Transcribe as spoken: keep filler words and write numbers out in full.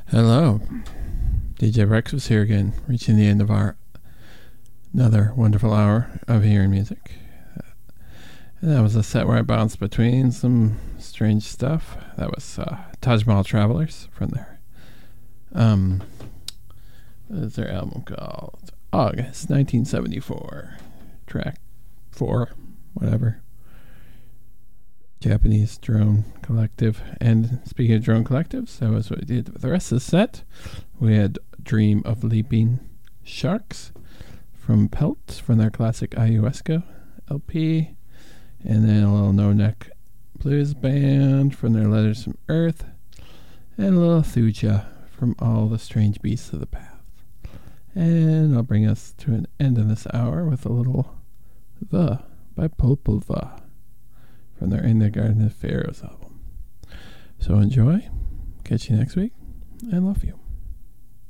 Hello, D J Rex was here again, reaching the end of our another wonderful hour of hearing music. And that was a set where I bounced between some strange stuff. That was uh, Taj Mahal Travelers from their um, what is their album called? August nineteen seventy-four, track four, whatever. Japanese drone collective. And speaking of drone collectives, that was what we did with the rest of the set. We had Dream of Leaping Sharks from Pelt from their classic Ayahuasca L P, and then a little No Neck Blues Band from their Letters from Earth, and a little Thuja from All the Strange Beasts of the Path. And I'll bring us to an end of this hour with a little The by Popol Vuh from their In the Garden of Pharaohs album. So enjoy, catch you next week, and love you.